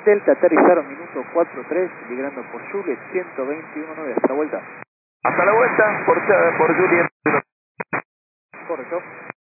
Delta, aterrizaron minuto 4-3, migrando por Juliet 121-9, hasta la vuelta. Hasta la vuelta, por Juliet. Correcto.